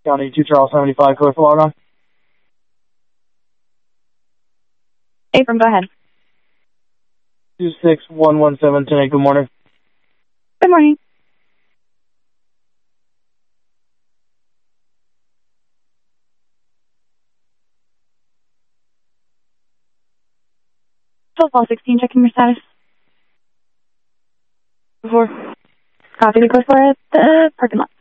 County 2 Charles 75, code for log on. Abram, go ahead. 26117 good morning. Good morning. Fall 16, checking your status. Before? Copy, the code for the parking lot.